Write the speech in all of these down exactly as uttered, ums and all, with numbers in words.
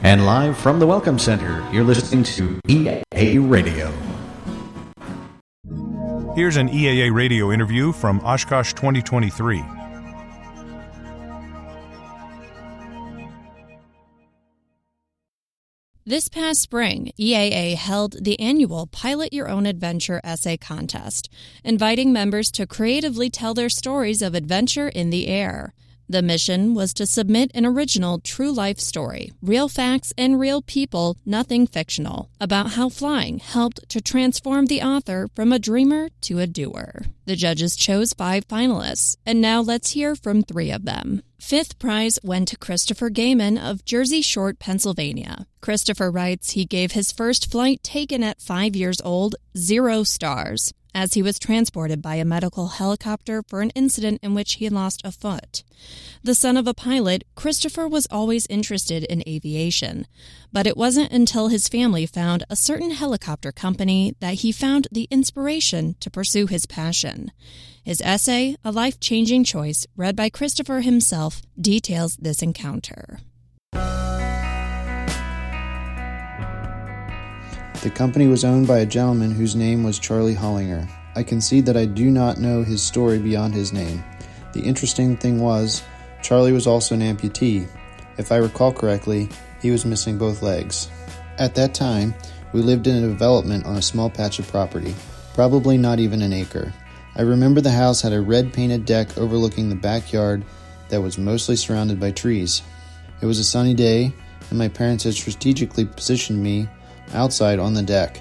And live from the Welcome Center, you're listening to E A A Radio. Here's an E A A Radio interview from Oshkosh twenty twenty-three. This past spring, E A A held the annual Pilot Your Own Adventure essay contest, inviting members to creatively tell their stories of adventure in the air. The mission was to submit an original true-life story, real facts and real people, nothing fictional, about how flying helped to transform the author from a dreamer to a doer. The judges chose five finalists, and now let's hear from three of them. Fifth prize went to Christopher Gaiman of Jersey Shore, Pennsylvania. Christopher writes he gave his first flight taken at five years old zero stars, as he was transported by a medical helicopter for an incident in which he lost a foot. The son of a pilot, Christopher was always interested in aviation, but it wasn't until his family found a certain helicopter company that he found the inspiration to pursue his passion. His essay, A Life-Changing Choice, read by Christopher himself, details this encounter. The company was owned by a gentleman whose name was Charlie Hollinger. I concede that I do not know his story beyond his name. The interesting thing was, Charlie was also an amputee. If I recall correctly, he was missing both legs. At that time, we lived in a development on a small patch of property, probably not even an acre. I remember the house had a red painted deck overlooking the backyard that was mostly surrounded by trees. It was a sunny day, and my parents had strategically positioned me outside on the deck.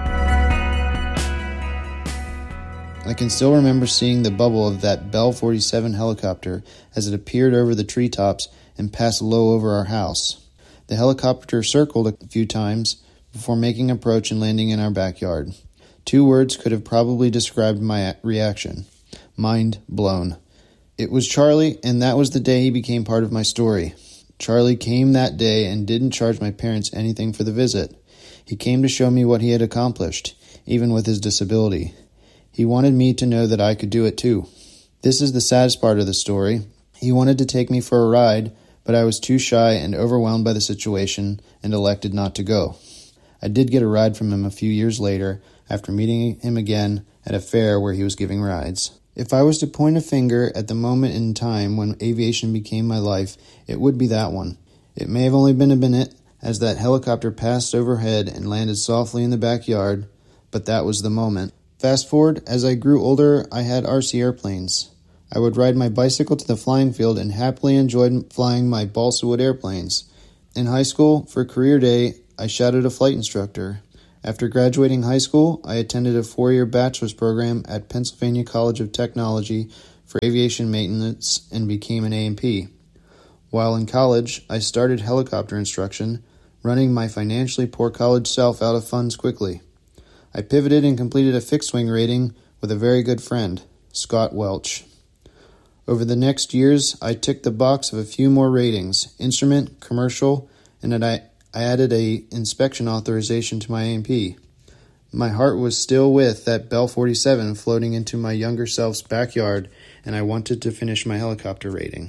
I can still remember seeing the bubble of that Bell forty-seven helicopter as it appeared over the treetops and passed low over our house. The helicopter circled a few times before making approach and landing in our backyard. Two words could have probably described my reaction. Mind blown. It was Charlie, and that was the day he became part of my story. Charlie came that day and didn't charge my parents anything for the visit. He came to show me what he had accomplished, even with his disability. He wanted me to know that I could do it too. This is the saddest part of the story. He wanted to take me for a ride, but I was too shy and overwhelmed by the situation and elected not to go. I did get a ride from him a few years later after meeting him again at a fair where he was giving rides. If I was to point a finger at the moment in time when aviation became my life, it would be that one. It may have only been a minute, as that helicopter passed overhead and landed softly in the backyard, but that was the moment. Fast forward, as I grew older, I had R C airplanes. I would ride my bicycle to the flying field and happily enjoyed flying my balsa wood airplanes. In high school, for career day, I shadowed a flight instructor. After graduating high school, I attended a four-year bachelor's program at Pennsylvania College of Technology for aviation maintenance and became an A M P. While in college, I started helicopter instruction, running my financially poor college self out of funds quickly. I pivoted and completed a fixed-wing rating with a very good friend, Scott Welch. Over the next years, I ticked the box of a few more ratings, instrument, commercial, and then I, I added a inspection authorization to my A M P. My heart was still with that Bell forty-seven floating into my younger self's backyard, and I wanted to finish my helicopter rating.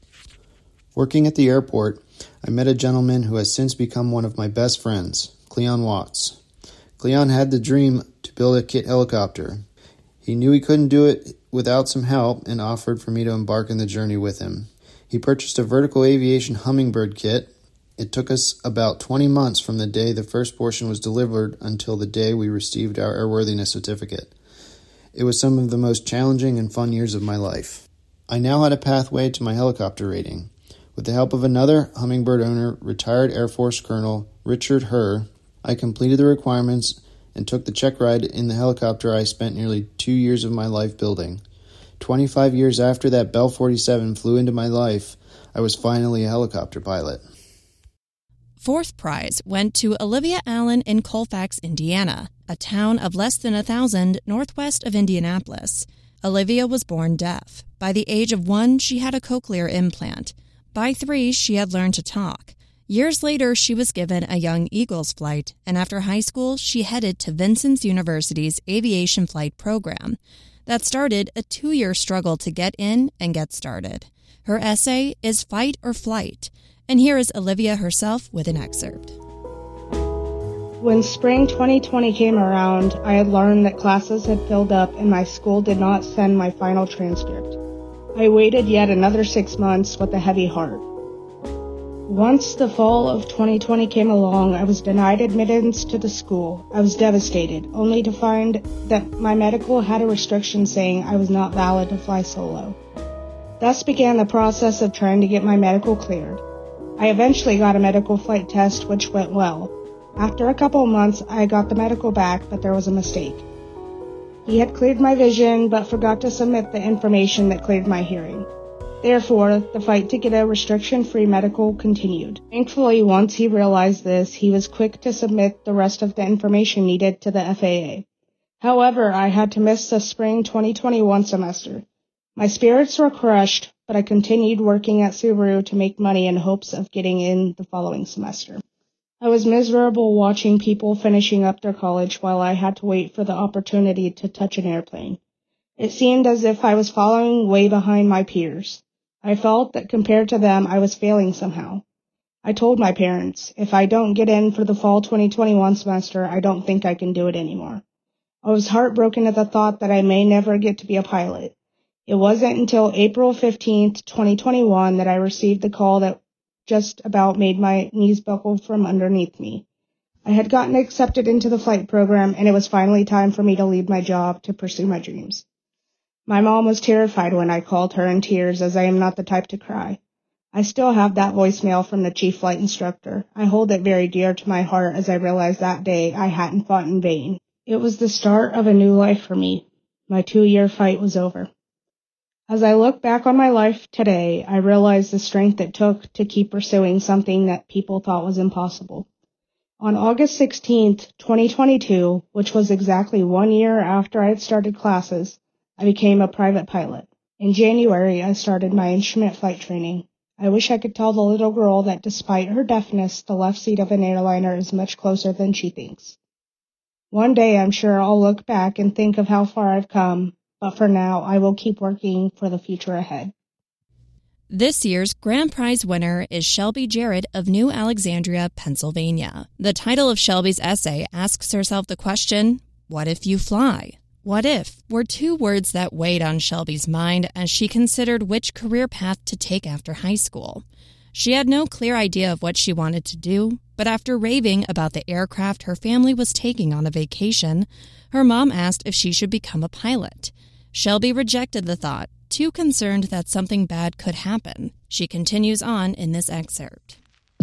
Working at the airport, I met a gentleman who has since become one of my best friends, Cleon Watts. Cleon had the dream to build a kit helicopter. He knew he couldn't do it without some help and offered for me to embark on the journey with him. He purchased a vertical aviation Hummingbird kit. It took us about twenty months from the day the first portion was delivered until the day we received our airworthiness certificate. It was some of the most challenging and fun years of my life. I now had a pathway to my helicopter rating. With the help of another Hummingbird owner, retired Air Force Colonel Richard Herr, I completed the requirements and took the check ride in the helicopter I spent nearly two years of my life building. Twenty-five years after that Bell forty-seven flew into my life, I was finally a helicopter pilot. Fourth prize went to Olivia Allen in Colfax, Indiana, a town of less than a thousand northwest of Indianapolis. Olivia was born deaf. By the age of one, she had a cochlear implant. By three, she had learned to talk. Years later, she was given a Young Eagles flight, and after high school, she headed to Vincennes University's aviation flight program. That started a two-year struggle to get in and get started. Her essay is Fight or Flight, And here is Olivia herself with an excerpt. When spring twenty twenty came around, I had learned that classes had filled up and my school did not send my final transcript. I waited yet another six months with a heavy heart. Once the fall of twenty twenty came along, I was denied admittance to the school. I was devastated, only to find that my medical had a restriction saying I was not valid to fly solo. Thus began the process of trying to get my medical cleared. I eventually got a medical flight test, which went well. After a couple of months, I got the medical back, but there was a mistake. He had cleared my vision, but forgot to submit the information that cleared my hearing. Therefore, the fight to get a restriction-free medical continued. Thankfully, once he realized this, he was quick to submit the rest of the information needed to the F A A. However, I had to miss the spring twenty twenty-one semester. My spirits were crushed, but I continued working at Subaru to make money in hopes of getting in the following semester. I was miserable watching people finishing up their college while I had to wait for the opportunity to touch an airplane. It seemed as if I was following way behind my peers. I felt that compared to them, I was failing somehow. I told my parents, if I don't get in for the fall twenty twenty-one semester, I don't think I can do it anymore. I was heartbroken at the thought that I may never get to be a pilot. It wasn't until April fifteenth, twenty twenty-one that I received the call that just about made my knees buckle from underneath me. I had gotten accepted into the flight program, and it was finally time for me to leave my job to pursue my dreams. My mom was terrified when I called her in tears, as I am not the type to cry. I still have that voicemail from the chief flight instructor. I hold it very dear to my heart as I realized that day I hadn't fought in vain. It was the start of a new life for me. My two-year fight was over. As I look back on my life today, I realize the strength it took to keep pursuing something that people thought was impossible. On August sixteenth, twenty twenty-two, which was exactly one year after I had started classes, I became a private pilot. In January, I started my instrument flight training. I wish I could tell the little girl that despite her deafness, the left seat of an airliner is much closer than she thinks. One day, I'm sure I'll look back and think of how far I've come. But for now, I will keep working for the future ahead. This year's grand prize winner is Shelby Jarrett of New Alexandria, Pennsylvania. The title of Shelby's essay asks herself the question, what if you fly? What if were two words that weighed on Shelby's mind as she considered which career path to take after high school. She had no clear idea of what she wanted to do, but after raving about the aircraft her family was taking on a vacation, her mom asked if she should become a pilot. Shelby rejected the thought, too concerned that something bad could happen. She continues on in this excerpt.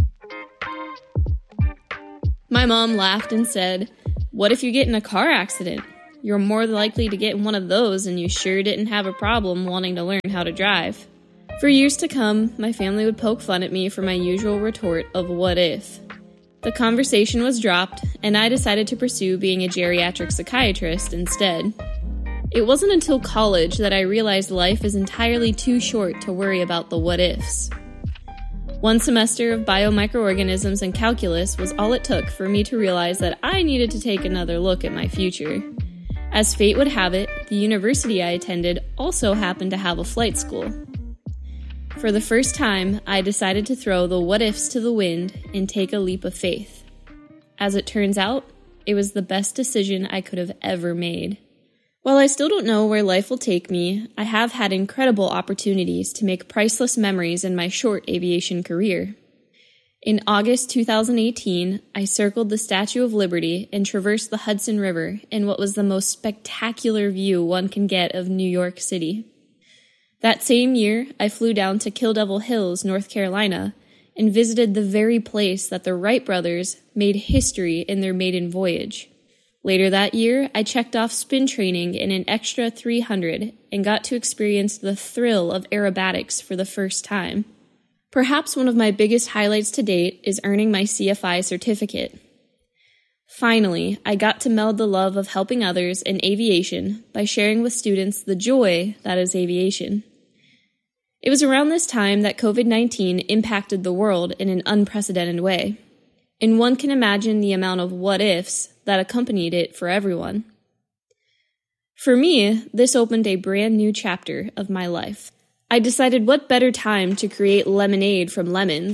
My mom laughed and said, "What if you get in a car accident? You're more likely to get in one of those, and you sure didn't have a problem wanting to learn how to drive." For years to come, my family would poke fun at me for my usual retort of what if. The conversation was dropped, and I decided to pursue being a geriatric psychiatrist instead. It wasn't until college that I realized life is entirely too short to worry about the what-ifs. One semester of biomicroorganisms and calculus was all it took for me to realize that I needed to take another look at my future. As fate would have it, the university I attended also happened to have a flight school. For the first time, I decided to throw the what-ifs to the wind and take a leap of faith. As it turns out, it was the best decision I could have ever made. While I still don't know where life will take me, I have had incredible opportunities to make priceless memories in my short aviation career. In August two thousand eighteen, I circled the Statue of Liberty and traversed the Hudson River in what was the most spectacular view one can get of New York City. That same year, I flew down to Kill Devil Hills, North Carolina, and visited the very place that the Wright brothers made history in their maiden voyage. Later that year, I checked off spin training in an extra three hundred and got to experience the thrill of aerobatics for the first time. Perhaps one of my biggest highlights to date is earning my C F I certificate. Finally, I got to meld the love of helping others in aviation by sharing with students the joy that is aviation. It was around this time that covid nineteen impacted the world in an unprecedented way, and one can imagine the amount of what-ifs that accompanied it for everyone. For me, this opened a brand new chapter of my life. I decided what better time to create lemonade from lemons,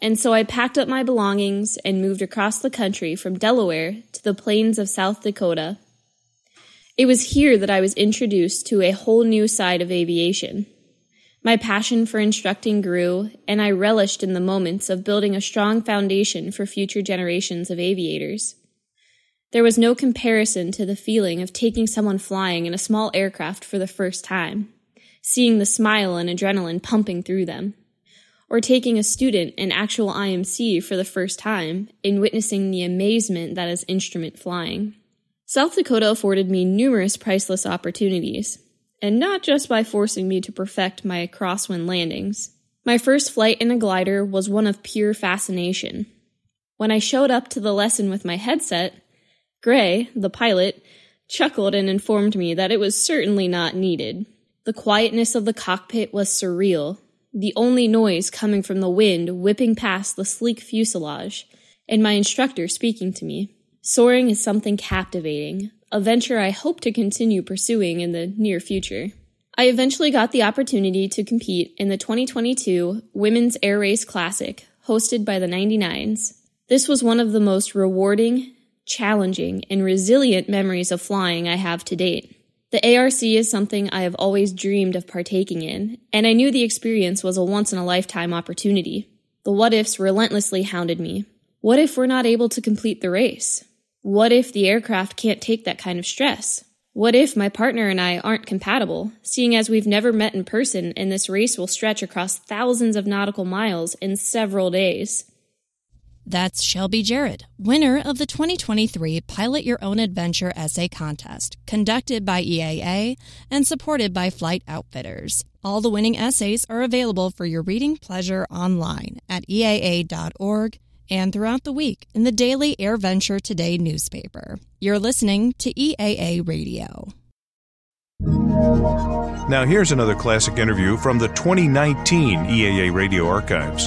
And so I packed up my belongings and moved across the country from Delaware to the plains of South Dakota. It was here that I was introduced to a whole new side of aviation. My passion for instructing grew, and I relished in the moments of building a strong foundation for future generations of aviators. There was no comparison to the feeling of taking someone flying in a small aircraft for the first time, seeing the smile and adrenaline pumping through them, or taking a student in actual I M C for the first time and witnessing the amazement that is instrument flying. South Dakota afforded me numerous priceless opportunities, and not just by forcing me to perfect my crosswind landings. My first flight in a glider was one of pure fascination. When I showed up to the lesson with my headset, Gray, the pilot, chuckled and informed me that it was certainly not needed. The quietness of the cockpit was surreal, the only noise coming from the wind whipping past the sleek fuselage, and my instructor speaking to me. Soaring is something captivating, a venture I hope to continue pursuing in the near future. I eventually got the opportunity to compete in the twenty twenty-two Women's Air Race Classic, hosted by the ninety-nines. This was one of the most rewarding, challenging, and resilient memories of flying I have to date. The A R C is something I have always dreamed of partaking in, and I knew the experience was a once-in-a-lifetime opportunity. The what-ifs relentlessly hounded me. What if we're not able to complete the race? What if the aircraft can't take that kind of stress? What if my partner and I aren't compatible, seeing as we've never met in person and this race will stretch across thousands of nautical miles in several days? That's Shelby Jarrett, winner of the twenty twenty-three Pilot Your Own Adventure Essay Contest, conducted by E A A and supported by Flight Outfitters. All the winning essays are available for your reading pleasure online at E A A dot org and throughout the week in the daily AirVenture Today newspaper. You're listening to E A A Radio. Now here's another classic interview from the twenty nineteen E A A Radio archives.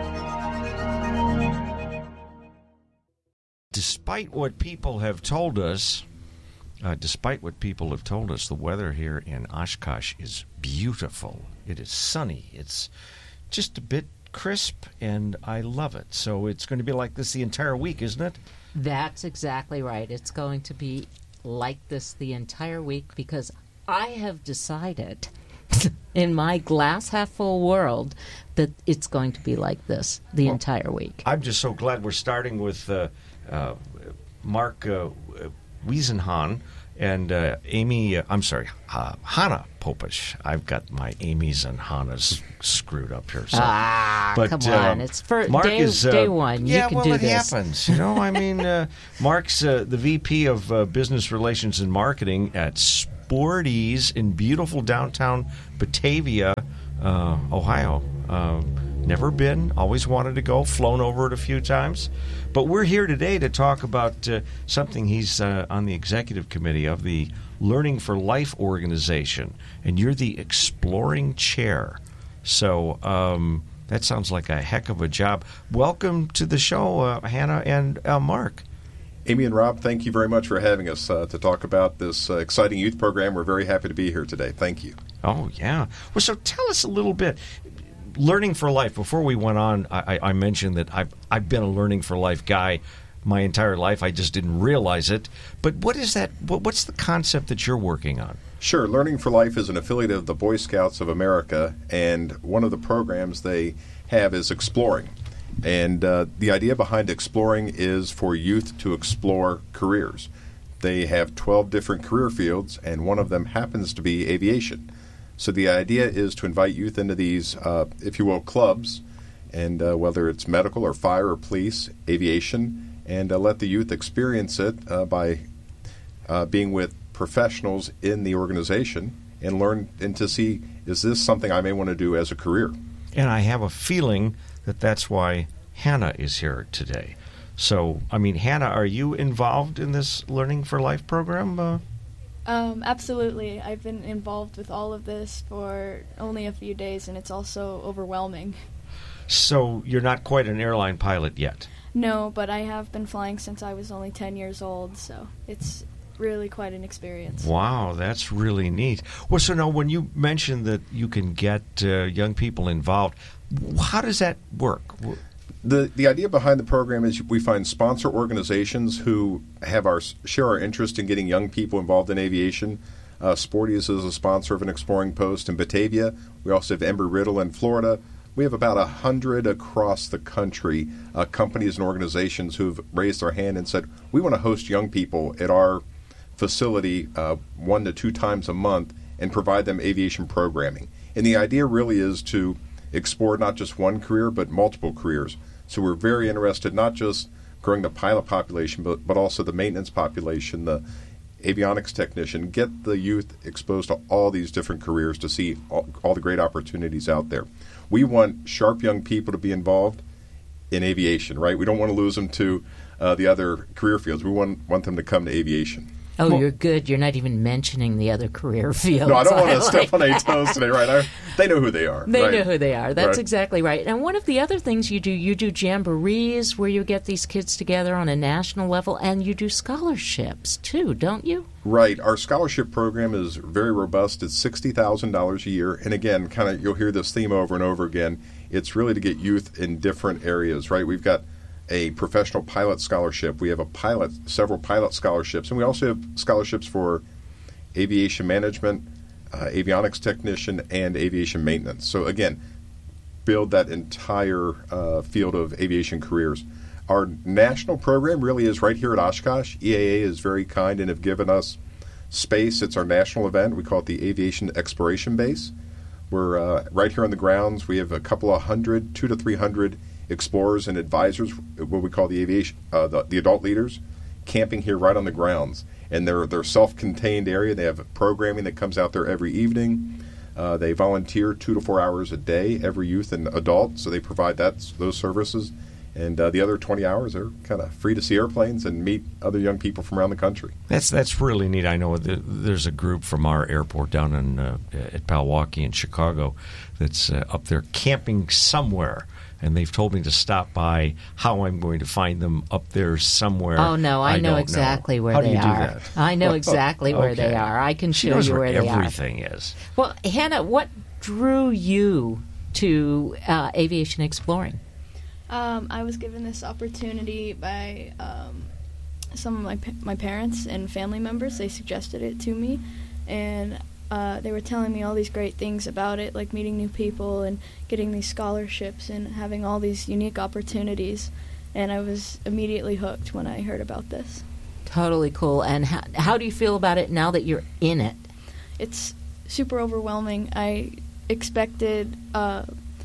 Despite what people have told us, uh, despite what people have told us, the weather here in Oshkosh is beautiful. It is sunny. It's just a bit crisp, and I love it. So it's going to be like this the entire week, isn't it? That's exactly right. It's going to be like this the entire week because I have decided in my glass half full world that it's going to be like this the well, entire week. I'm just so glad we're starting with uh, uh, Mark uh, Wiesenhahn and uh, Amy, uh, I'm sorry, uh, Hannah Popish. I've got my Amy's and Hannah's screwed up here. So. Ah, but, come on. Uh, it's for Mark day, is, uh, day one. Yeah, you can well, do it this. happens. You know, I mean, uh, Mark's uh, the V P of uh, Business Relations and Marketing at Sporty's in beautiful downtown Batavia, uh, Ohio. Uh, never been, always wanted to go, flown over it a few times. But we're here today to talk about uh, something he's uh, on the executive committee of, the Learning for Life organization, and you're the exploring chair. So um, that sounds like a heck of a job. Welcome to the show, uh, Hannah and uh, Mark. Amy and Rob, thank you very much for having us uh, to talk about this uh, exciting youth program. We're very happy to be here today. Thank you. Oh, yeah. Well, so tell us a little bit. Learning for Life. Before we went on, I, I mentioned that I've, I've been a Learning for Life guy my entire life. I just didn't realize it. But what is that? What, what's the concept that you're working on? Sure. Learning for Life is an affiliate of the Boy Scouts of America, and one of the programs they have is Exploring. And uh, the idea behind Exploring is for youth to explore careers. They have twelve different career fields, and one of them happens to be aviation. So the idea is to invite youth into these, uh, if you will, clubs, and uh, whether it's medical or fire or police, aviation, and uh, let the youth experience it uh, by uh, being with professionals in the organization and learn and to see, is this something I may want to do as a career? And I have a feeling that that's why Hannah is here today. So, I mean, Hannah, are you involved in this Learning for Life program? Uh, Um, absolutely. I've been involved with all of this for only a few days, and it's also overwhelming. So you're not quite an airline pilot yet? No, but I have been flying since I was only ten years old, so it's really quite an experience. Wow, that's really neat. Well, so now when you mentioned that you can get uh, young people involved, how does that work? The the idea behind the program is we find sponsor organizations who have our share our interest in getting young people involved in aviation. Uh, Sporties is a sponsor of an Exploring Post in Batavia. We also have Embry-Riddle in Florida. We have about a hundred across the country, uh, companies and organizations who've raised their hand and said, we want to host young people at our facility uh, one to two times a month and provide them aviation programming. And the idea really is to explore not just one career, but multiple careers. So we're very interested not just growing the pilot population, but, but also the maintenance population, the avionics technician, get the youth exposed to all these different careers to see all, all the great opportunities out there. We want sharp young people to be involved in aviation, right? We don't want to lose them to uh, the other career fields. We want, want them to come to aviation. Oh, well, you're good. You're not even mentioning the other career fields. No, I don't want to step on any toes today, right? I, they know who they are. They right? know who they are. That's right. exactly right. And one of the other things you do, you do jamborees where you get these kids together on a national level, and you do scholarships too, don't you? Right. Our scholarship program is very robust. It's sixty thousand dollars a year. And again, kind of you'll hear this theme over and over again. It's really to get youth in different areas, right? We've got a professional pilot scholarship. We have a pilot, several pilot scholarships, and we also have scholarships for aviation management, uh, avionics technician, and aviation maintenance. So again, build that entire uh, field of aviation careers. Our national program really is right here at Oshkosh. E A A is very kind and have given us space. It's our national event. We call it the Aviation Exploration Base. We're uh, right here on the grounds. We have a couple of hundred, two to three hundred explorers and advisors, what we call the aviation, uh, the, the adult leaders, camping here right on the grounds. And they're they're self-contained area. They have programming that comes out there every evening. Uh, they volunteer two to four hours a day, every youth and adult, so they provide that those services. And uh, the other twenty hours are kind of free to see airplanes and meet other young people from around the country. That's that's really neat. I know that there's a group from our airport down in uh, at Palwaukee in Chicago that's uh, up there camping somewhere. And they've told me to stop by. How I'm going to find them up there somewhere. Oh, no, I, I know exactly know. where How they do you are. Do that? I know exactly where okay. they are. I can she show knows you where, where they are. Everything is. Well, Hannah, what drew you to uh, aviation exploring? Um, I was given this opportunity by um, some of my my parents and family members. They suggested it to me, and Uh, they were telling me all these great things about it, like meeting new people and getting these scholarships and having all these unique opportunities. And I was immediately hooked when I heard about this. Totally cool. And how, how do you feel about it now that you're in it? It's super overwhelming. I expected uh,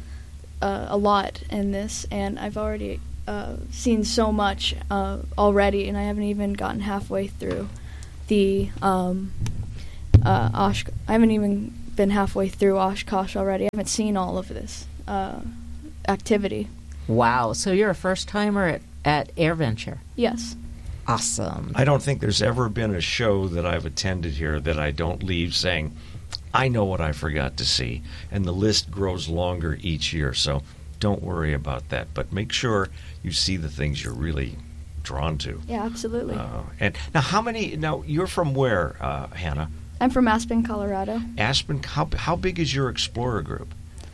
uh, a lot in this, and I've already uh, seen so much uh, already, and I haven't even gotten halfway through the... Um, Uh, Osh- I haven't even been halfway through Oshkosh already. I haven't seen all of this uh, activity. Wow. So you're a first-timer at, at AirVenture? Yes. Awesome. I don't think there's ever been a show that I've attended here that I don't leave saying, I know what I forgot to see. And the list grows longer each year, so don't worry about that. But make sure you see the things you're really drawn to. Yeah, absolutely. Uh, and now, how many? Now, you're from where, uh, Hannah? I'm from Aspen, Colorado. Aspen. How how big is your explorer group?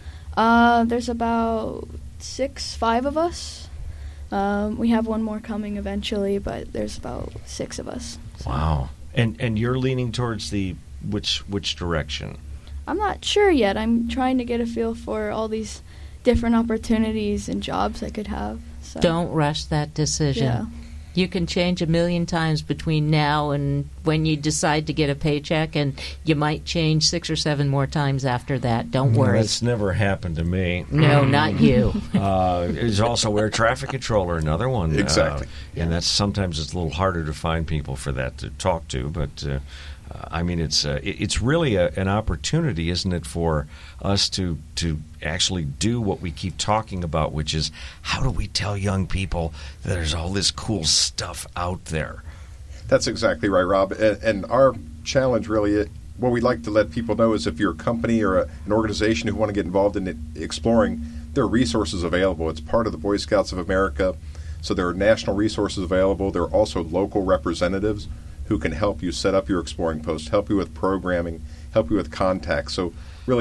Uh, there's about six, five of us. Um, we have one more coming eventually, but there's about six of us. So. Wow. And and you're leaning towards the which which direction? I'm not sure yet. I'm trying to get a feel for all these different opportunities and jobs I could have. So. Don't rush that decision. Yeah. You can change a million times between now and when you decide to get a paycheck, and you might change six or seven more times after that. Don't worry. That's never happened to me. No, not you. Uh, there's also air traffic controller, another one. Exactly. Uh, and that's sometimes it's a little harder to find people for that to talk to, but... Uh, Uh, I mean, it's uh, it's really a, an opportunity, isn't it, for us to to actually do what we keep talking about, which is how do we tell young people that there's all this cool stuff out there? That's exactly right, Rob. And, and our challenge really, what we'd like to let people know is if you're a company or a, an organization who want to get involved in it, exploring, there are resources available. It's part of the Boy Scouts of America, so there are national resources available. There are also local representatives who can help you set up your exploring post, help you with programming, help you with contacts. So really, it,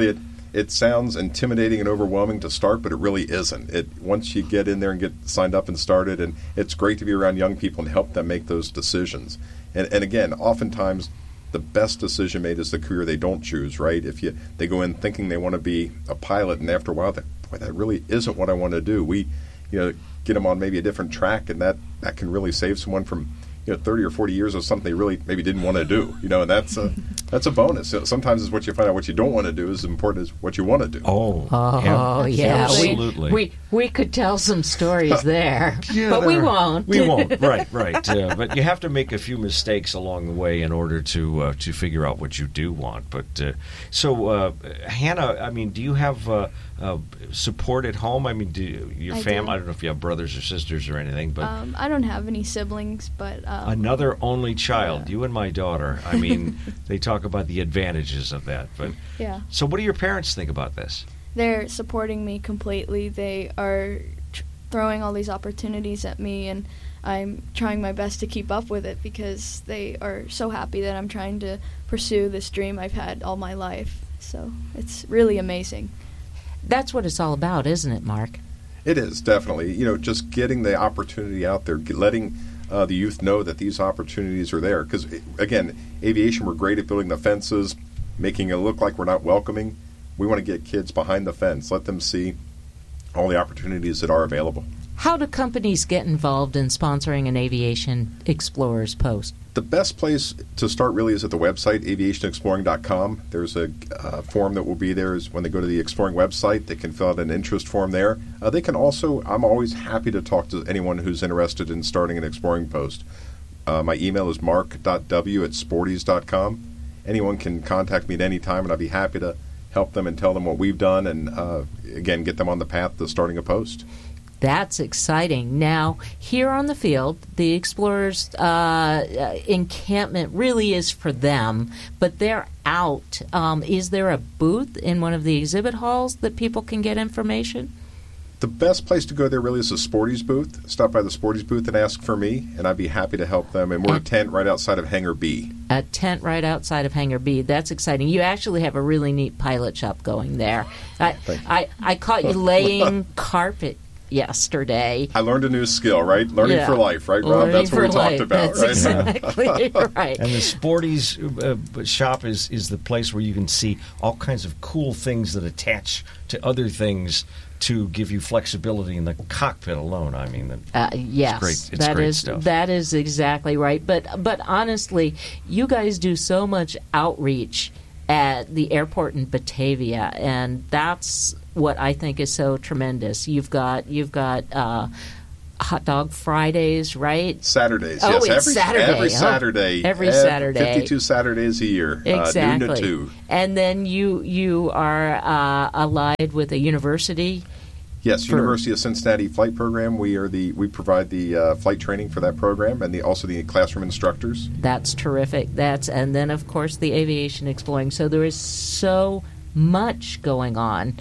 it sounds intimidating and overwhelming to start, but it really isn't. It once you get in there and get signed up and started, and it's great to be around young people and help them make those decisions. And, and again, oftentimes the best decision made is the career they don't choose, right? If you they go in thinking they want to be a pilot, and after a while, they, boy, that really isn't what I want to do. We, you know, get them on maybe a different track, and that, that can really save someone from, you know, thirty or forty years of something they really maybe didn't want to do, you know, and that's a, that's a bonus. So sometimes it's what you find out what you don't want to do is as important as what you want to do. Oh, oh yeah, absolutely. We, we we could tell some stories there, yeah, but there we are. won't. We won't. Right, right. Uh, but you have to make a few mistakes along the way in order to uh, to figure out what you do want. But uh, so, uh, Hannah, I mean, do you have uh, uh, support at home? I mean, do you, your I family? do. I don't know if you have brothers or sisters or anything, but Um, I don't have any siblings, but um, another only child, yeah. you and my daughter. I mean, they talk about the advantages of that. But yeah, so, what do your parents think about this? they're supporting me completely. They are tr- throwing all these opportunities at me, and I'm trying my best to keep up with it because they are so happy that I'm trying to pursue this dream I've had all my life. So it's really amazing. That's what it's all about, isn't it, Mark? It is, definitely. You know, just getting the opportunity out there, get- letting uh, the youth know that these opportunities are there. Because, again, aviation, we're great at building the fences, making it look like we're not welcoming. We want to get kids behind the fence, let them see all the opportunities that are available. How do companies get involved in sponsoring an Aviation Explorers post? The best place to start really is at the website, aviation exploring dot com. There's a uh, form that will be there is when they go to the Exploring website. They can fill out an interest form there. Uh, they can also, I'm always happy to talk to anyone who's interested in starting an Exploring post. Uh, my email is mark dot w at sporties dot com. Anyone can contact me at any time, and I'd be happy to help them and tell them what we've done and, uh, again, get them on the path to starting a post. That's exciting. Now, here on the field, the Explorers uh, uh, encampment really is for them, but they're out. Um, is there a booth in one of the exhibit halls that people can get information? The best place to go there really is the Sporties booth. Stop by the Sporties booth and ask for me, and I'd be happy to help them. And we're a tent right outside of Hangar B. A tent right outside of Hangar B. That's exciting. You actually have a really neat pilot shop going there. I, I, I caught you laying carpet yesterday. I learned a new skill, right? Learning Yeah. for life, right, Rob? Learning That's what we for talked life. about, That's right? exactly right. And the Sporties uh, shop is, is the place where you can see all kinds of cool things that attach to other things to give you flexibility in the cockpit alone. I mean, Uh, yes, it's great. It's that great is stuff. that is exactly right. But but honestly, you guys do so much outreach at the airport in Batavia, and that's what I think is so tremendous. You've got you've got uh, Hot Dog Fridays, right? Saturdays, Oh, yes. it's every Saturday. Every Oh, Saturday. every ev- Saturday. fifty-two Saturdays a year. Exactly. Uh, noon to two. And then you you are uh, allied with a university. Yes, For- University of Cincinnati Flight Program. We are the we provide the uh, flight training for that program, and the, also the classroom instructors. That's terrific. That's and then of course the aviation exploring. So there is so much going on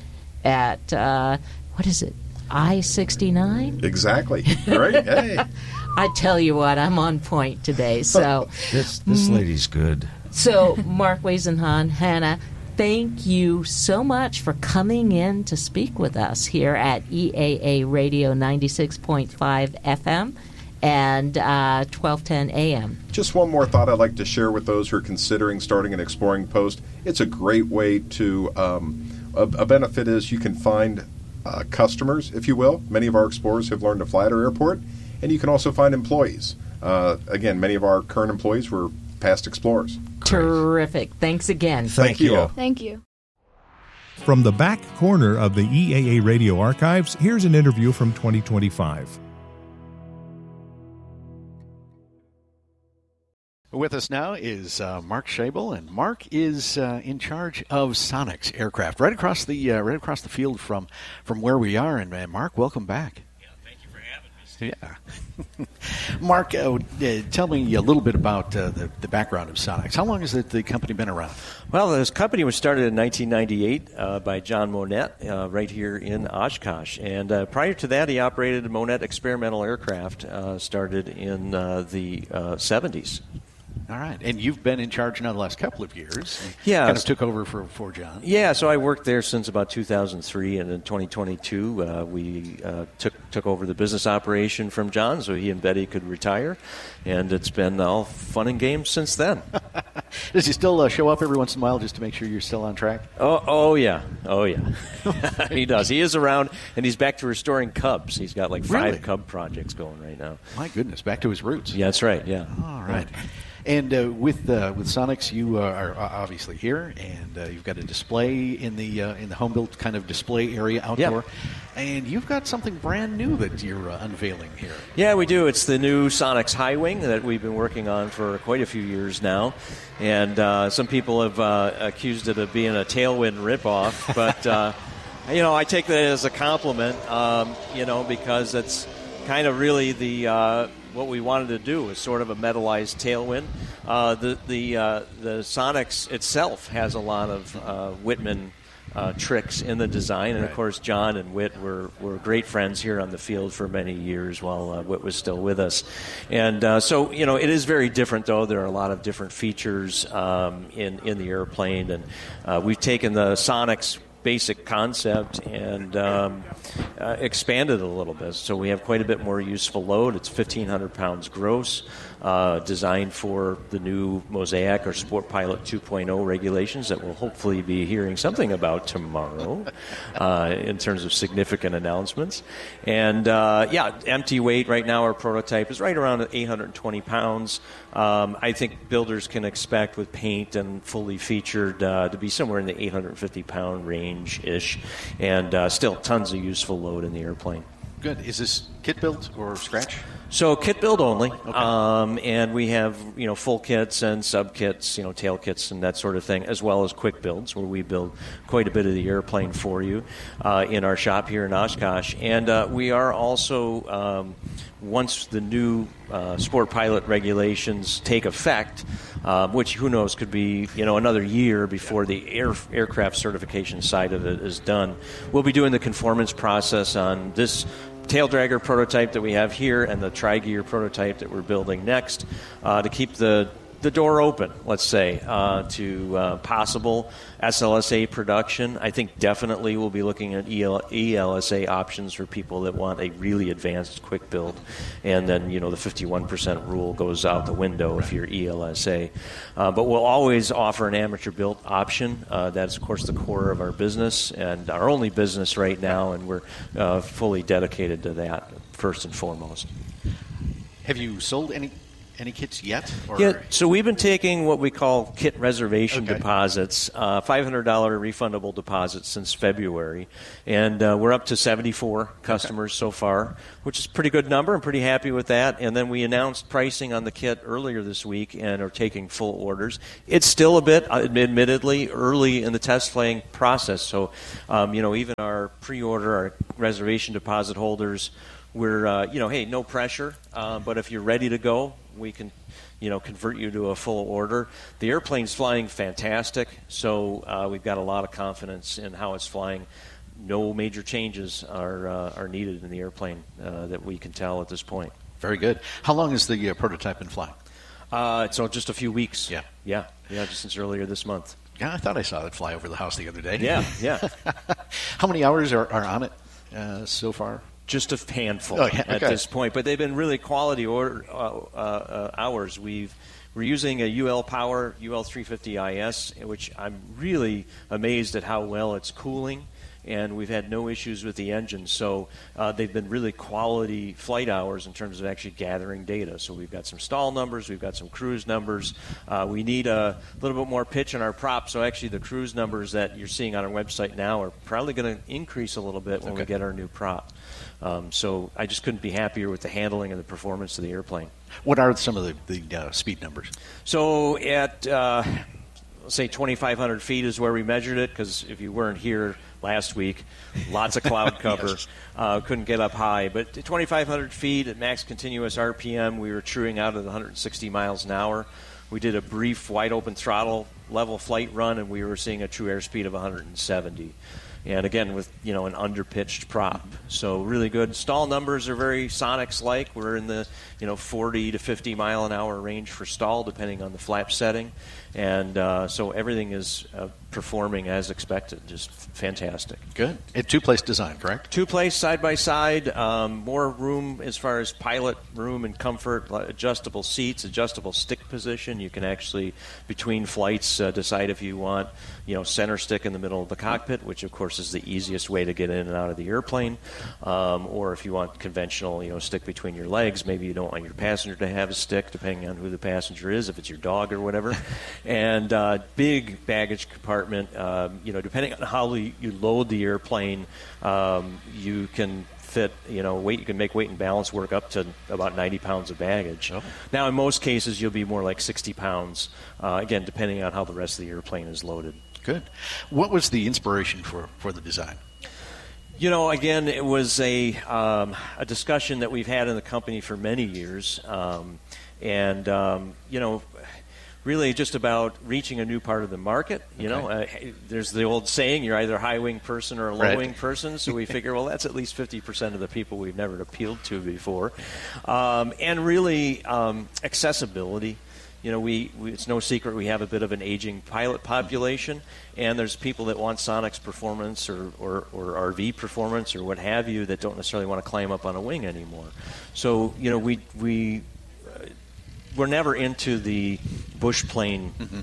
at uh, what is it? I sixty-nine? Exactly. All right. Hey. I tell you what, I'm on point today. So this this lady's good. so Mark Weisenhahn, Hannah, thank you so much for coming in to speak with us here at E A A Radio ninety-six point five F M and uh, twelve ten A M. Just one more thought I'd like to share with those who are considering starting an exploring post. It's a great way to, um, a, a benefit is you can find uh, customers, if you will. Many of our explorers have learned to fly at our airport, and you can also find employees. Uh, again, many of our current employees were past explorers. Terrific. Thanks again. Thank, Thank you. you. Thank you. From the back corner of the E A A Radio archives, here's an interview from twenty twenty-five. With us now is uh, Mark Schabel, and Mark is uh, in charge of Sonex aircraft, right across the uh, right across the field from from where we are. And uh, Mark, welcome back. Yeah, thank you for having me. Yeah, Mark, uh, uh, tell me a little bit about uh, the the background of Sonex. How long has the, the company been around? Well, this company was started in nineteen ninety-eight uh, by John Monette uh, right here in Oshkosh. And uh, prior to that, he operated Monette experimental aircraft, uh, started in uh, the uh, seventies. All right. And you've been in charge now the last couple of years. You yeah. kind of took over for, for John. Yeah, so I worked there since about two thousand three, and in twenty twenty-two uh, we uh, took took over the business operation from John so he and Betty could retire, and it's been all fun and games since then. Does he still uh, show up every once in a while just to make sure you're still on track? Oh, oh yeah. Oh, yeah. He does. He is around, and he's back to restoring cubs. He's got like five Really? cub projects going right now. My goodness, back to his roots. Yeah, that's right, yeah. All right. And uh, with uh, with Sonics, you uh, are obviously here, and uh, you've got a display in the uh, in the home built kind of display area outdoor, yeah. And you've got something brand new that you're uh, unveiling here. Yeah, we do. It's the new Sonics High Wing that we've been working on for quite a few years now, and uh, some people have uh, accused it of being a Tailwind ripoff, but uh, you know, I take that as a compliment, um, you know, because it's kind of really the uh, what we wanted to do is sort of a metallized Tailwind. Uh, the the uh, the Sonics itself has a lot of uh, Whitman uh, tricks in the design, and of course John and Whit were, were great friends here on the field for many years while uh, Whit was still with us, and uh, so you know it is very different though. There are a lot of different features um, in in the airplane, and uh, we've taken the Sonics basic concept and um, uh, expanded a little bit. So we have quite a bit more useful load. It's fifteen hundred pounds gross, uh, designed for the new Mosaic or Sport Pilot two point oh regulations that we'll hopefully be hearing something about tomorrow uh, in terms of significant announcements. And uh, yeah, empty weight right now, our prototype is right around eight hundred twenty pounds. Um, I think builders can expect with paint and fully featured uh, to be somewhere in the eight hundred fifty pound range-ish, and uh, still tons of useful load in the airplane. Good. Is this kit built or scratch? So kit build only, okay. um, and we have you know full kits and sub kits, you know tail kits and that sort of thing, as well as quick builds where we build quite a bit of the airplane for you uh, in our shop here in Oshkosh, and uh, we are also um, once the new uh, Sport Pilot regulations take effect, uh, which who knows could be you know another year before the air, aircraft certification side of it is done. We'll be doing the conformance process on this tail dragger prototype that we have here and the tri-gear prototype that we're building next uh, to keep the the door open, let's say, uh, to uh, possible S L S A production. I think definitely we'll be looking at E L S A options for people that want a really advanced quick build. And then, you know, the fifty-one percent rule goes out the window if you're E L S A. Uh, but we'll always offer an amateur built option. Uh, that's, of course, the core of our business and our only business right now, and we're uh, fully dedicated to that first and foremost. Have you sold any Any kits yet? Or? Yeah, so we've been taking what we call kit reservation okay. deposits, uh, five hundred dollars refundable deposits since February, and uh, we're up to seventy-four customers okay. so far, which is a pretty good number. I'm pretty happy with that. And then we announced pricing on the kit earlier this week and are taking full orders. It's still a bit, admittedly, early in the test flying process. So, um, you know, even our pre-order, our reservation deposit holders, we're, uh, you know, hey, no pressure, uh, but if you're ready to go, we can, you know, convert you to a full order. The airplane's flying fantastic, so uh, we've got a lot of confidence in how it's flying. No major changes are uh, are needed in the airplane uh, that we can tell at this point. Very good. How long has the uh, prototype been flying? Uh, so just a few weeks. Yeah. Yeah, yeah, just since earlier this month. Yeah, I thought I saw it fly over the house the other day. Yeah, yeah. How many hours are, are on it uh, so far? Just a handful oh, yeah, okay. at this point, but they've been really quality order, uh, uh, hours. We've we're using a U L Power U L three fifty I S, which I'm really amazed at how well it's cooling, and we've had no issues with the engine. So uh, they've been really quality flight hours in terms of actually gathering data. So we've got some stall numbers, we've got some cruise numbers. Uh, we need a little bit more pitch in our prop. So actually the cruise numbers that you're seeing on our website now are probably going to increase a little bit when okay. we get our new prop. Um, so I just couldn't be happier with the handling and the performance of the airplane. What are some of the, the uh, speed numbers? So at, uh, let's say, twenty-five hundred feet is where we measured it, because if you weren't here last week, lots of cloud cover, yes. uh, couldn't get up high. But at twenty-five hundred feet at max continuous R P M, we were truing out at one hundred sixty miles an hour. We did a brief wide-open throttle level flight run, and we were seeing a true airspeed of one hundred seventy. and again with you know an underpitched prop. So really good. Stall numbers are very Sonics-like. We're in the you know forty to fifty mile an hour range for stall, depending on the flap setting, and uh, so everything is uh, performing as expected. Just fantastic. Good. A two-place design, correct? Two-place, side by side. Um, more room as far as pilot room and comfort. Adjustable seats, adjustable stick position. You can actually between flights uh, decide if you want you know center stick in the middle of the cockpit, which of course is the easiest way to get in and out of the airplane, um, or if you want conventional you know stick between your legs. Maybe you don't want your passenger to have a stick, depending on who the passenger is, if it's your dog or whatever. And uh, big baggage compartment. Um, you know, depending on how you load the airplane, um, you can fit, you know, weight. You can make weight and balance work up to about ninety pounds of baggage. Oh. Now, in most cases, you'll be more like sixty pounds. Uh, again, depending on how the rest of the airplane is loaded. Good. What was the inspiration for, for the design? You know, again, it was a um, a discussion that we've had in the company for many years, um, and um, you know. Really just about reaching a new part of the market. You okay. know, uh, there's the old saying, you're either a high-wing person or a low-wing right. person, so we figure, well, that's at least fifty percent of the people we've never appealed to before. Um, and really, um, accessibility. You know, we, we it's no secret we have a bit of an aging pilot population, and there's people that want Sonic's performance or, or, or R V performance or what have you that don't necessarily want to climb up on a wing anymore. So, you know, we... we we're never into the bush plane, mm-hmm.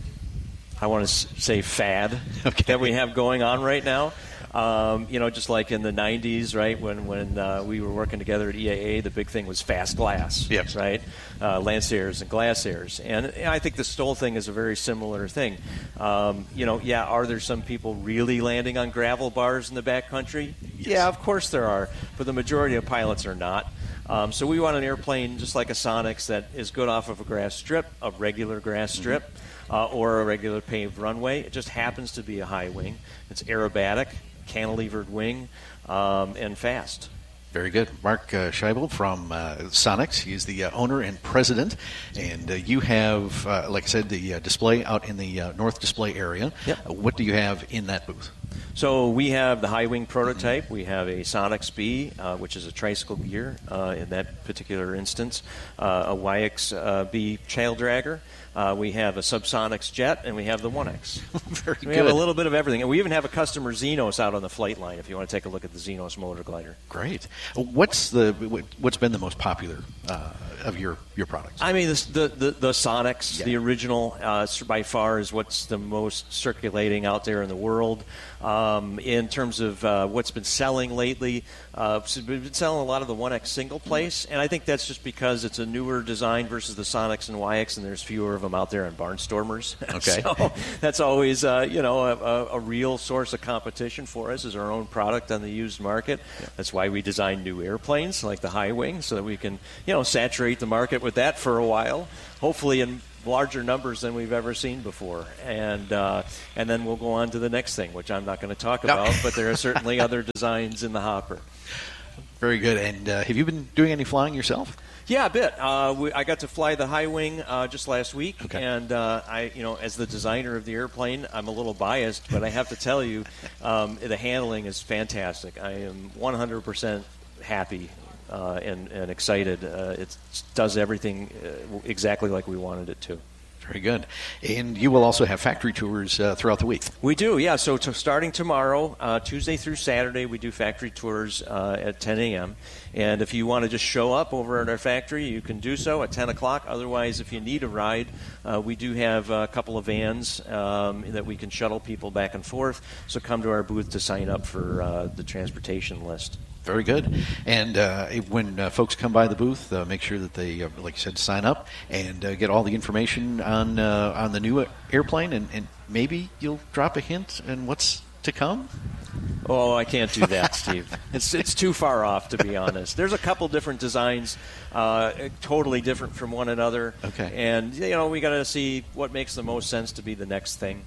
I want to say fad okay. that we have going on right now. Um, you know, just like in the nineties, right, when when uh, we were working together at E A A, the big thing was fast glass, yes. right? Uh, Lancers and Glaciers. And, and I think the Stoll thing is a very similar thing. Um, you know, yeah, are there some people really landing on gravel bars in the backcountry? Yes. Yeah, of course there are. But the majority of pilots are not. Um, so we want an airplane just like a Sonics that is good off of a grass strip, a regular grass strip, mm-hmm. uh, or a regular paved runway. It just happens to be a high wing. It's aerobatic, cantilevered wing, um, and fast. Very good. Mark uh, Scheibel from uh, Sonics. He is the uh, owner and president. And uh, you have, uh, like I said, the uh, display out in the uh, North Display area. Yep. Uh, what do you have in that booth? So we have the high wing prototype. Mm-hmm. We have a Sonics B, uh, which is a tricycle gear uh, in that particular instance, uh, a Y X uh, B child dragger. Uh, we have a Subsonics jet, and we have the one X. Very we good. We have a little bit of everything. And we even have a customer Xenos out on the flight line if you want to take a look at the Xenos motor glider. Great. What's the what's been the most popular uh, of your, your products? I mean, this, the, the the Sonics, yeah. the original, uh, by far is what's the most circulating out there in the world. Um, in terms of uh, what's been selling lately, uh, so we've been selling a lot of the one X single place, and I think that's just because it's a newer design versus the Sonics and Y X, and there's fewer of them out there in barnstormers. Okay. So that's always uh, you know a, a, a real source of competition for us is our own product on the used market. Yeah. That's why we design new airplanes like the high wing, so that we can you know saturate the market with that for a while, hopefully in larger numbers than we've ever seen before. And uh, and then we'll go on to the next thing, which I'm not going to talk about, but there are certainly other designs in the hopper. Very good. And uh, have you been doing any flying yourself? Yeah, a bit. Uh, we, I got to fly the high wing uh, just last week, okay. and uh, I, you know, as the designer of the airplane, I'm a little biased, but I have to tell you, um, the handling is fantastic. I am one hundred percent happy uh, and, and excited. Uh, it does everything uh, exactly like we wanted it to. Very good. And you will also have factory tours uh, throughout the week. We do, yeah. So to starting tomorrow, uh, Tuesday through Saturday, we do factory tours uh, at ten a.m. And if you want to just show up over at our factory, you can do so at ten o'clock. Otherwise, if you need a ride, uh, we do have a couple of vans um, that we can shuttle people back and forth. So come to our booth to sign up for uh, the transportation list. Very good. And uh, when uh, folks come by the booth, uh, make sure that they, uh, like you said, sign up and uh, get all the information on uh, on the new airplane, and, and maybe you'll drop a hint on what's to come. Oh, I can't do that, Steve. It's it's too far off, to be honest. There's a couple different designs, uh, totally different from one another. Okay. And, you know, we got to see what makes the most sense to be the next thing.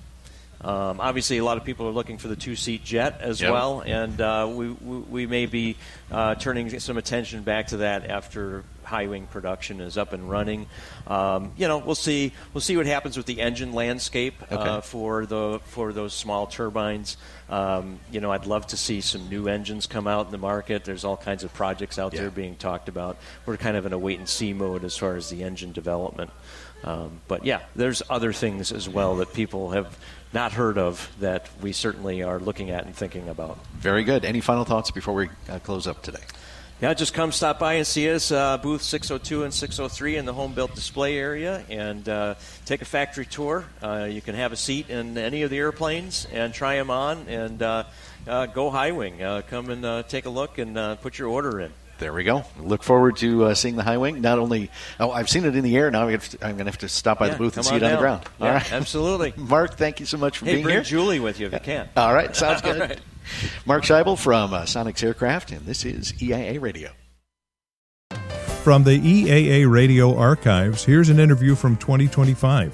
Um, obviously, a lot of people are looking for the two-seat jet as yep. well, and uh, we, we we may be uh, turning some attention back to that after high-wing production is up and running. Um, you know, we'll see. We'll see what happens with the engine landscape uh, Okay. for the for those small turbines. Um, you know, I'd love to see some new engines come out in the market. There's all kinds of projects out Yeah. there being talked about. We're kind of in a wait-and-see mode as far as the engine development. Um, but yeah, there's other things as well that people have not heard of that we certainly are looking at and thinking about. Very good. Any final thoughts before we uh, close up today? Yeah, just come stop by and see us, uh, booth six oh two and six oh three in the home built display area, and uh, take a factory tour. Uh, you can have a seat in any of the airplanes and try them on, and uh, uh, go high wing. Uh, come and uh, take a look and uh, put your order in. There we go. Look forward to uh, seeing the high wing. Not only, oh, I've seen it in the air. Now I'm going to have to stop by Yeah, the booth and come see it on on the down. ground. Yeah, All right, absolutely. Mark, thank you so much for Hey, being bring here. Julie with you if you can. All right, sounds good. All right. Mark Scheibel from uh, Sonics Aircraft, and this is E I A Radio. From the E A A Radio archives, here's an interview from twenty twenty-five.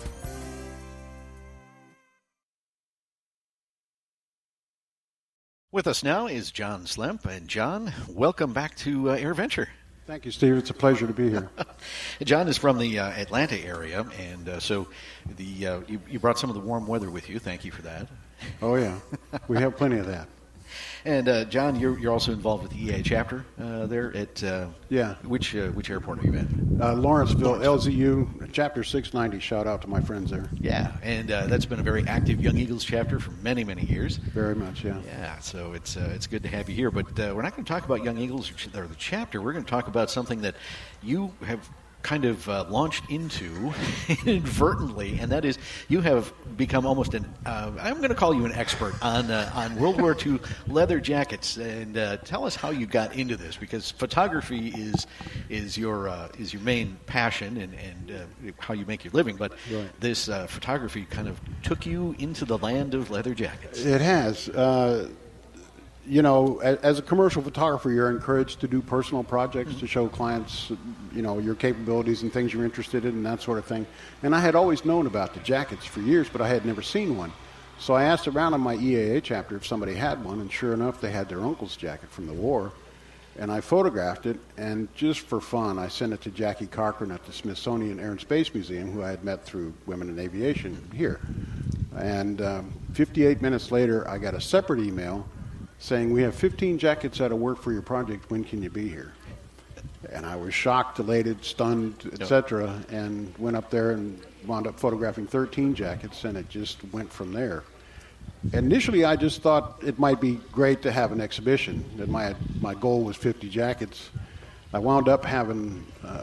With us now is John Slemp, and John, welcome back to uh, AirVenture. Thank you, Steve. It's a pleasure to be here. John is from the uh, Atlanta area, and uh, so the uh, you, you brought some of the warm weather with you. Thank you for that. Oh, yeah. We have plenty of that. And uh, John, you're you're also involved with the E A chapter uh, there at uh, yeah. Which uh, which airport are you at? Uh, Lawrenceville, L Z U, Chapter six ninety. Shout out to my friends there. Yeah, and uh, that's been a very active Young Eagles chapter for many many years. Very much, yeah. Yeah, so it's uh, it's good to have you here. But uh, we're not going to talk about Young Eagles or the chapter. We're going to talk about something that you have kind of uh, launched into inadvertently, and that is you have become almost an uh, I'm going to call you an expert on uh, on World War Two leather jackets. And uh, tell us how you got into this, because photography is is your uh, is your main passion and and uh, how you make your living. But Right. this uh, photography kind of took you into the land of leather jackets. It has. Uh, you know, as, as a commercial photographer, you're encouraged to do personal projects to show clients, you know, your capabilities and things you're interested in and that sort of thing. And I had always known about the jackets for years, but I had never seen one. So I asked around on my E A A chapter if somebody had one, and sure enough, they had their uncle's jacket from the war. And I photographed it, and just for fun, I sent it to Jackie Cochran at the Smithsonian Air and Space Museum, who I had met through Women in Aviation here. And um, fifty-eight minutes later, I got a separate email saying, we have fifteen jackets out of work for your project. When can you be here? And I was shocked, elated, stunned, et cetera, and went up there and wound up photographing thirteen jackets, and it just went from there. Initially, I just thought it might be great to have an exhibition, that my my goal was fifty jackets. I wound up having uh,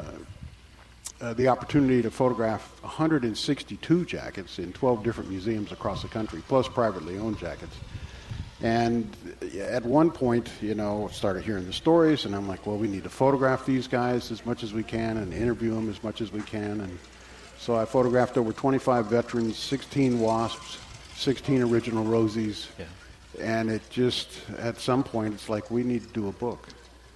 uh, the opportunity to photograph one hundred sixty-two jackets in twelve different museums across the country, plus privately owned jackets. And at one point, you know, started hearing the stories, and I'm like, well, we need to photograph these guys as much as we can and interview them as much as we can. And so I photographed over twenty-five veterans, sixteen WASPs, sixteen original Rosies. Yeah. And it just, at some point, it's like, we need to do a book.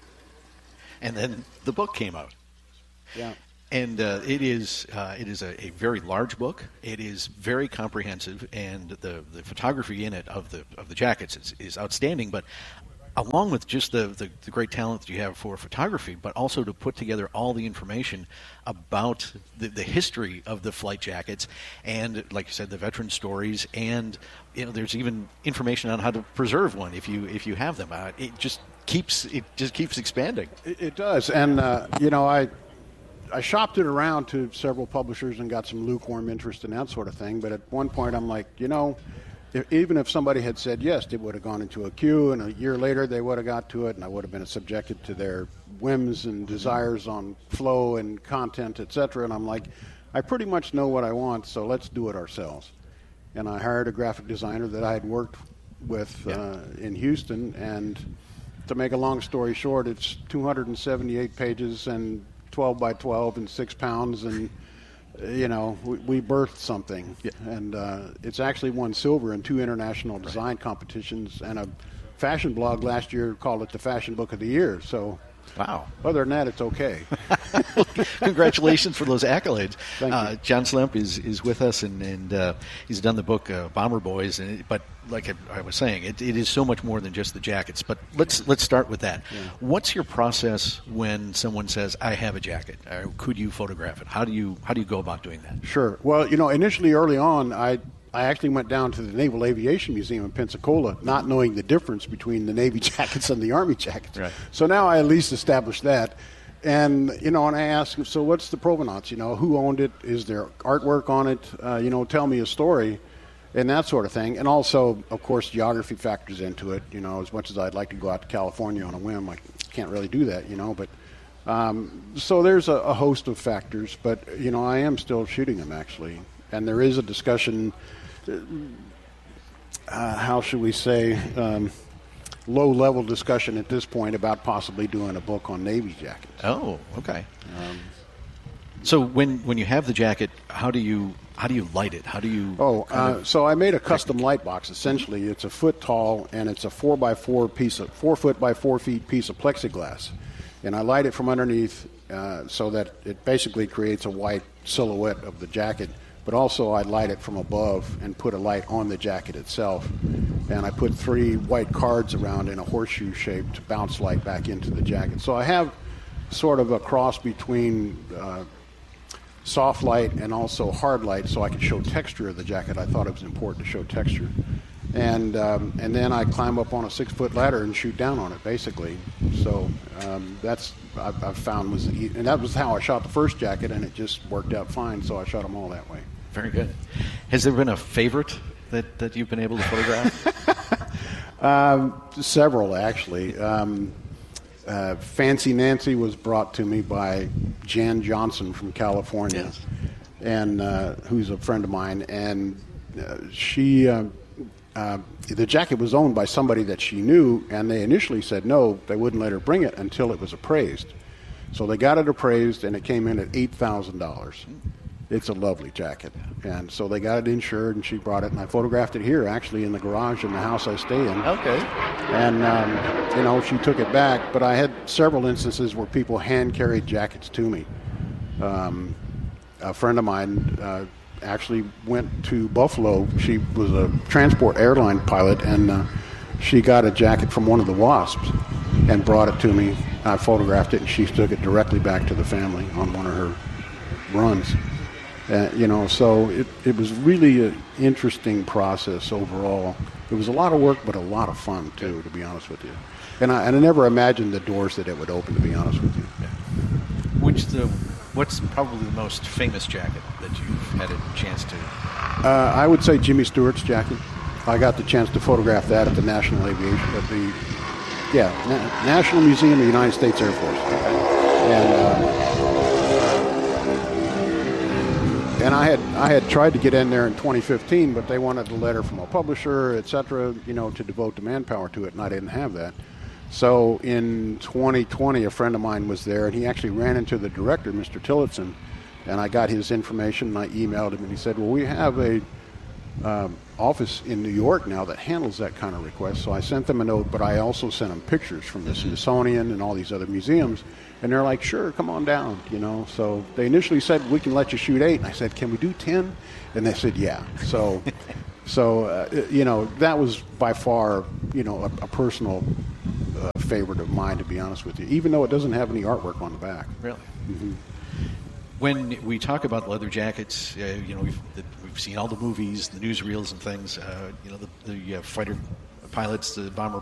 And then the book came out. Yeah. And uh, it is uh, it is a, a very large book. It is very comprehensive, and the, the photography in it of the of the jackets is, is outstanding. But along with just the, the, the great talent that you have for photography, but also to put together all the information about the, the history of the flight jackets, and like you said, the veteran stories, and you know, there's even information on how to preserve one if you if you have them. Uh, it just keeps it just keeps expanding. It, it does, and uh, you know, I. I shopped it around to several publishers and got some lukewarm interest in that sort of thing. But at one point, I'm like, you know, if, even if somebody had said yes, it would have gone into a queue, and a year later they would have got to it, and I would have been subjected to their whims and desires on flow and content, et cetera. And I'm like, I pretty much know what I want, so let's do it ourselves. And I hired a graphic designer that I had worked with yeah. uh, in Houston. And to make a long story short, it's two hundred seventy-eight pages and twelve by twelve and six pounds, and you know, we, we birthed something. Yeah. And uh, it's actually won silver in two international design right. competitions, and a fashion blog last year called it the Fashion Book of the Year. So Wow. Other than that, it's okay. Congratulations for those accolades. Thank uh, you. John Slemp is, is with us, and, and uh, he's done the book uh, Bomber Boys. And it, but like I, I was saying, it, it is so much more than just the jackets. But let's let's start with that. Yeah. What's your process when someone says, "I have a jacket"? Or could you photograph it? How do you how do you go about doing that? Sure. Well, you know, initially early on, I I actually went down to the Naval Aviation Museum in Pensacola, not knowing the difference between the Navy jackets and the Army jackets. Right. So now I at least established that. And, you know, and I asked, so what's the provenance? You know, who owned it? Is there artwork on it? Uh, you know, tell me a story and that sort of thing. And also, of course, geography factors into it. You know, as much as I'd like to go out to California on a whim, I can't really do that, you know. But um, so there's a, a host of factors. But, you know, I am still shooting them, actually. And there is a discussion, uh, how should we say, um, low-level discussion at this point about possibly doing a book on Navy jackets. Oh, okay. Um, so when when you have the jacket, how do you how do you light it? How do you? Oh, kind uh, of so I made a custom light box. Essentially, it's a foot tall and it's a four by four piece of four foot by four feet piece of plexiglass, and I light it from underneath uh, so that it basically creates a white silhouette of the jacket. But also I light it from above and put a light on the jacket itself. And I put three white cards around in a horseshoe-shaped bounce light back into the jacket. So I have sort of a cross between uh, soft light and also hard light so I can show texture of the jacket. I thought it was important to show texture. And um, and then I climb up on a six-foot ladder and shoot down on it, basically. So um, that's I've, I've found was, and that was how I shot the first jacket, and it just worked out fine. So I shot them all that way. Very good. Has there been a favorite that, that you've been able to photograph? um, several, actually. Um, uh, Fancy Nancy was brought to me by Jan Johnson from California, yes. and uh, who's a friend of mine, and uh, she. Uh, Uh, the jacket was owned by somebody that she knew, and they initially said no, they wouldn't let her bring it until it was appraised. So they got it appraised, and it came in at eight thousand dollars. It's a lovely jacket. And so they got it insured, and she brought it, and I photographed it here, actually, in the garage in the house I stay in. Okay. And, um, you know, she took it back, but I had several instances where people hand-carried jackets to me. Um, a friend of mine uh, actually went to Buffalo. She was a transport airline pilot, and uh, she got a jacket from one of the WASPs and brought it to me. I photographed it, and she took it directly back to the family on one of her runs. Uh, you know, so it, it was really an interesting process overall. It was a lot of work, but a lot of fun, too, to be honest with you. And I, and I never imagined the doors that it would open, to be honest with you. Yeah. Which the... What's probably the most famous jacket that you've had a chance to? Uh, I would say Jimmy Stewart's jacket. I got the chance to photograph that at the National Aviation, at the yeah Na- National Museum of the United States Air Force. And uh, and I had I had tried to get in there in twenty fifteen, but they wanted a letter from a publisher, et cetera, you know, to devote the manpower to it, and I didn't have that. So in twenty twenty, a friend of mine was there, and he actually ran into the director, Mister Tillotson, and I got his information, and I emailed him, and he said, well, we have a um, office in New York now that handles that kind of request. So I sent them a note, but I also sent them pictures from the Smithsonian and all these other museums, and they're like, sure, come on down, you know. So they initially said, we can let you shoot eight, and I said, can we do ten? And they said, yeah. So, so uh, you know, that was by far, you know, a, a personal uh, favorite of mine, to be honest with you, even though it doesn't have any artwork on the back. Really? Mm-hmm. When we talk about leather jackets, uh, you know, we've, the, we've seen all the movies, the newsreels and things, uh, you know, the, the uh, fighter pilots, the bomber